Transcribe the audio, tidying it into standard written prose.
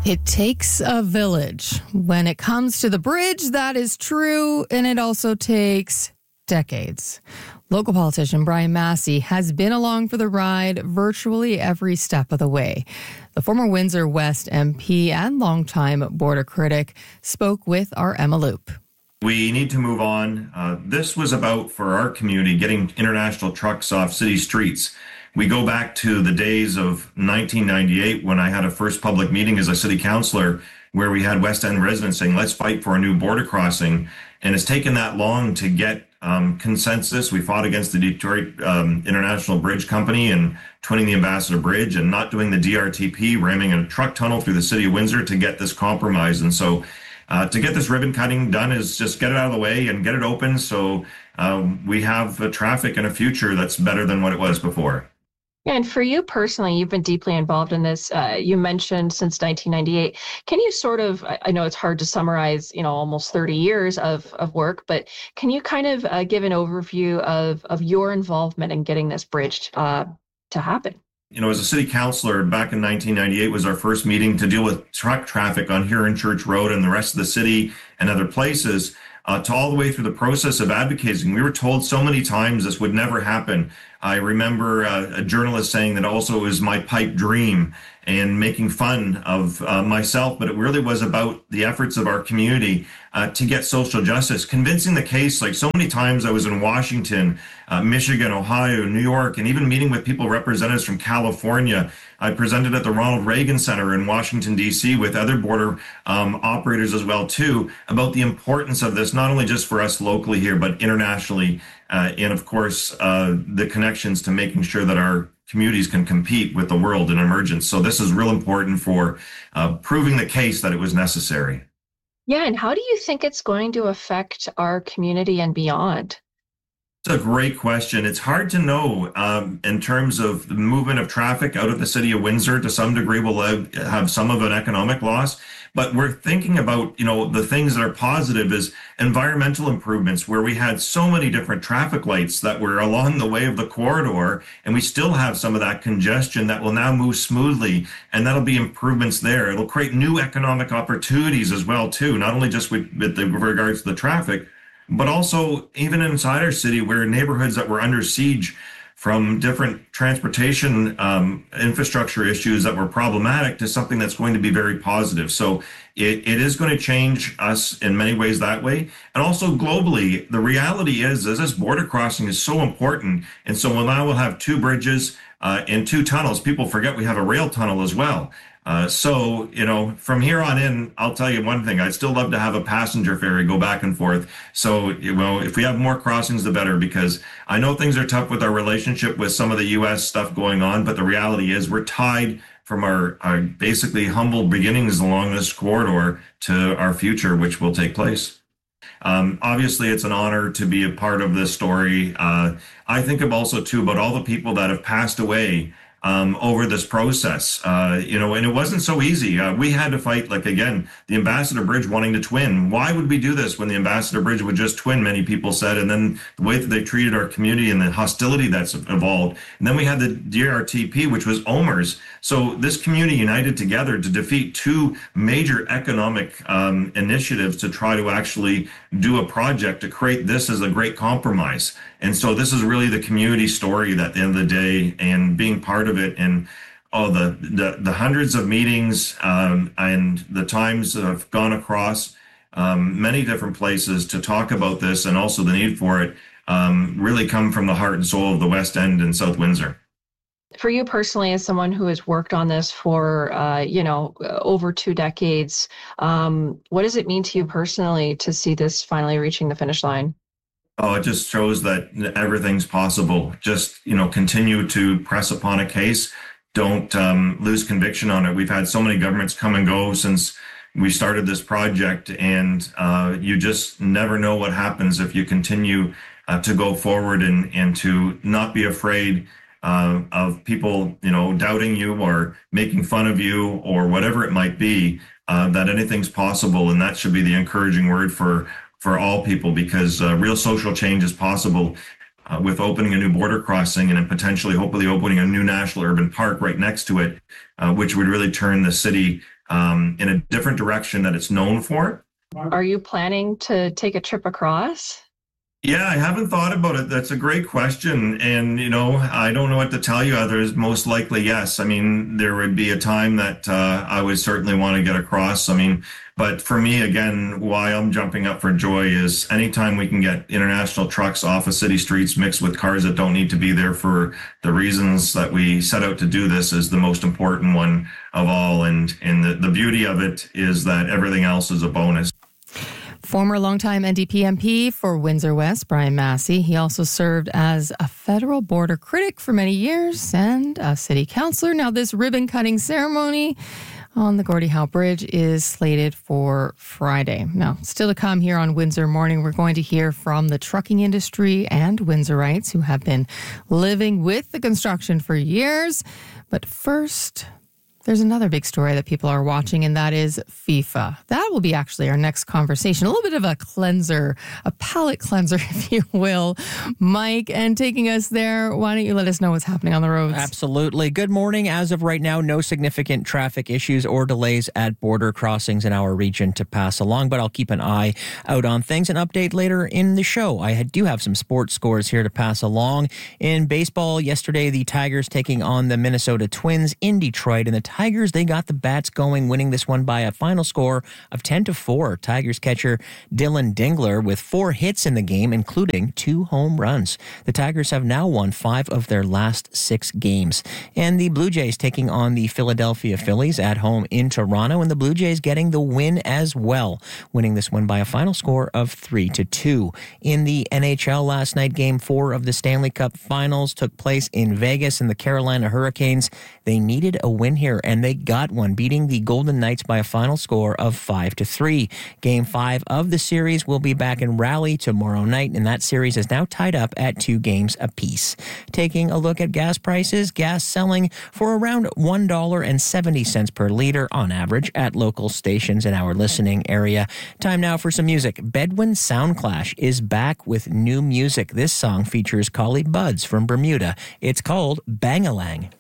It takes a village. When it comes to the bridge, that is true, and it also takes decades. Local politician Brian Massey has been along for the ride virtually every step of the way. The former Windsor West MP and longtime border critic spoke with our Emma Loop. We need to move on. This was about, for our community, getting international trucks off city streets. We go back to the days of 1998 when I had a first public meeting as a city councillor where we had West End residents saying, let's fight for a new border crossing. And it's taken that long to get consensus. We fought against the Detroit International Bridge Company and twinning the Ambassador Bridge and not doing the DRTP, ramming a truck tunnel through the city of Windsor to get this compromise. And so to get this ribbon cutting done is just get it out of the way and get it open so we have traffic in a future that's better than what it was before. And for you personally, you've been deeply involved in this. You mentioned since 1998. Can you sort of, I know it's hard to summarize, almost 30 years of work, but can you kind of give an overview of your involvement in getting this bridge to happen? As a city councillor back in 1998 was our first meeting to deal with truck traffic on Huron Church Road and the rest of the city and other places. To all the way through the process of advocating. We were told so many times this would never happen. I remember a journalist saying that also is my pipe dream and making fun of myself, but it really was about the efforts of our community to get social justice, convincing the case. Like so many times I was in Washington, Michigan, Ohio, New York, and even meeting with people, representatives from California. I presented at the Ronald Reagan Center in Washington, D.C. with other border operators as well, too, about the importance of this, not only just for us locally here, but internationally. And of course, the connections to making sure that our communities can compete with the world in emergence. So this is real important for proving the case that it was necessary. Yeah, and how do you think it's going to affect our community and beyond? It's a great question. It's hard to know in terms of the movement of traffic out of the city of Windsor. To some degree, will have some of an economic loss. But we're thinking about, the things that are positive is environmental improvements, where we had so many different traffic lights that were along the way of the corridor, and we still have some of that congestion that will now move smoothly, and that'll be improvements there. It'll create new economic opportunities as well, too, not only just with regards to the traffic, but also even inside our city where neighborhoods that were under siege from different transportation infrastructure issues that were problematic to something that's going to be very positive. So it is going to change us in many ways that way. And also globally, the reality is this border crossing is so important. And so now we'll have two bridges and two tunnels. People forget we have a rail tunnel as well. So, from here on in, I'll tell you one thing. I'd still love to have a passenger ferry go back and forth. So, if we have more crossings, the better, because I know things are tough with our relationship with some of the U.S. stuff going on. But the reality is we're tied from our basically humble beginnings along this corridor to our future, which will take place. Obviously, it's an honor to be a part of this story. I think also, too, about all the people that have passed away over this process, and it wasn't so easy. We had to fight, the Ambassador Bridge wanting to twin. Why would we do this when the Ambassador Bridge would just twin, many people said, and then the way that they treated our community and the hostility that's evolved. And then we had the DRTP, which was OMERS. So this community united together to defeat two major economic initiatives to try to actually do a project to create this as a great compromise. And so this is really the community story that at the end of the day, and being part of it, and all the hundreds of meetings and the times that I've gone across many different places to talk about this, and also the need for it, really come from the heart and soul of the West End and South Windsor. For you personally, as someone who has worked on this for, over 2 decades, what does it mean to you personally to see this finally reaching the finish line? Oh, it just shows that everything's possible. Just, continue to press upon a case. Don't lose conviction on it. We've had so many governments come and go since we started this project, and you just never know what happens if you continue to go forward and to not be afraid of people, doubting you or making fun of you or whatever it might be, that anything's possible. And that should be the encouraging word for all people, because real social change is possible with opening a new border crossing and then potentially, hopefully, opening a new national urban park right next to it, which would really turn the city in a different direction that it's known for. Are you planning to take a trip across? Yeah, I haven't thought about it. That's a great question. And, I don't know what to tell you. There's most likely yes. I mean, there would be a time that I would certainly want to get across. But for me, again, why I'm jumping up for joy is anytime we can get international trucks off of city streets mixed with cars that don't need to be there for the reasons that we set out to do this is the most important one of all. And the beauty of it is that everything else is a bonus. Former longtime NDP MP for Windsor West, Brian Massey. He also served as a federal border critic for many years and a city councillor. Now, this ribbon-cutting ceremony on the Gordie Howe Bridge is slated for Friday. Now, still to come here on Windsor Morning, we're going to hear from the trucking industry and Windsorites who have been living with the construction for years. But first, there's another big story that people are watching, and that is FIFA. That will be actually our next conversation. A little bit of a cleanser, a palate cleanser, if you will. Mike, and taking us there, why don't you let us know what's happening on the roads? Absolutely. Good morning. As of right now, no significant traffic issues or delays at border crossings in our region to pass along, but I'll keep an eye out on things and update later in the show. I do have some sports scores here to pass along. In baseball, yesterday, the Tigers taking on the Minnesota Twins in Detroit, and the Tigers, they got the bats going, winning this one by a final score of 10-4. Tigers catcher Dylan Dingler with 4 hits in the game, including 2 home runs. The Tigers have now won 5 of their last 6 games. And the Blue Jays taking on the Philadelphia Phillies at home in Toronto, and the Blue Jays getting the win as well, winning this one by a final score of 3-2. In the NHL last night, Game 4 of the Stanley Cup Finals took place in Vegas, and the Carolina Hurricanes, they needed a win here, and they got one, beating the Golden Knights by a final score of 5-3. Game 5 of the series will be back in Raleigh tomorrow night, and that series is now tied up at 2 games apiece. Taking a look at gas prices, gas selling for around $1.70 per liter on average at local stations in our listening area. Time now for some music. Bedouin Soundclash is back with new music. This song features Collie Buddz from Bermuda. It's called Bang-A-Lang.